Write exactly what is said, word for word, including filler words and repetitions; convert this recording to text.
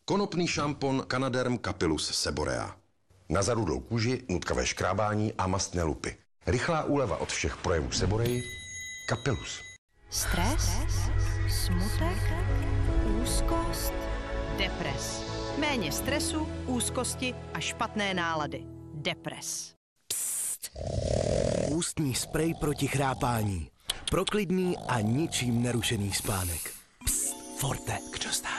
Konopný šampon Canaderm Capillus Seborea. Na zarudlou kůži, nutkavé škrábání a mastné lupy. Rychlá úleva od všech projevů Seboreji. Capillus. Stres, smutek, úzkost, depres. Méně stresu, úzkosti a špatné nálady. Depres. Psst. Ústní sprej proti chrápání. Pro klidný a ničím nerušený spánek. Psst, Forte. Kdo zná